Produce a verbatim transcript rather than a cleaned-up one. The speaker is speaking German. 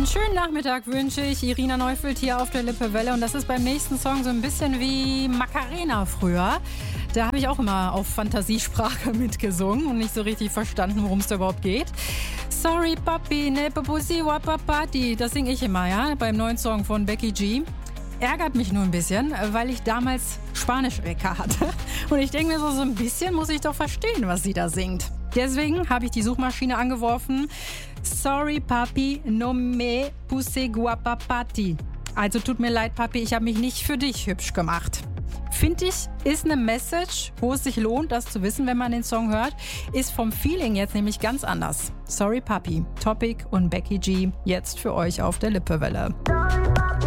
schönen Nachmittag wünsche ich. Irina Neufeld hier auf der Lippewelle. Und das ist beim nächsten Song so ein bisschen wie Macarena früher. Da habe ich auch immer auf Fantasiesprache mitgesungen und nicht so richtig verstanden, worum es da überhaupt geht. Sorry, Papi, ne Papusi wa Papati. Das singe ich immer, ja, beim neuen Song von Becky G. Ärgert mich nur ein bisschen, weil ich damals Spanisch-Wecker hatte. Und ich denke mir so, so ein bisschen muss ich doch verstehen, was sie da singt. Deswegen habe ich die Suchmaschine angeworfen. Sorry, Papi, no me puse guapapati. Also tut mir leid, Papi, ich habe mich nicht für dich hübsch gemacht. Finde ich, ist eine Message, wo es sich lohnt, das zu wissen, wenn man den Song hört. Ist vom Feeling jetzt nämlich ganz anders. Sorry, Papi, Topic und Becky G jetzt für euch auf der Lippewelle.